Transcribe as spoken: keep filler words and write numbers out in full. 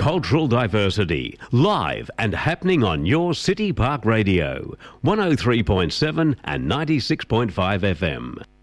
cultural diversity, live and happening on your City Park Radio, one oh three point seven and ninety-six point five F M.